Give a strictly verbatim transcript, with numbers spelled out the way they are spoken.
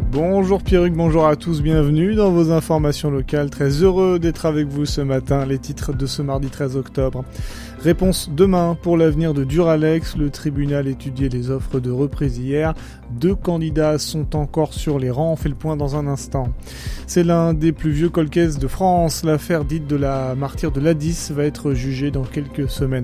Bonjour Pierruc, bonjour à tous, bienvenue dans vos informations locales. Très heureux d'être avec vous ce matin. Les titres de ce mardi treize octobre. Réponse demain pour l'avenir de Duralex. Le tribunal étudiait les offres de reprise hier. Deux candidats sont encore sur les rangs. On fait le point dans un instant. C'est l'un des plus vieux cold cases de France. L'affaire dite de la martyre de l'A dix va être jugée dans quelques semaines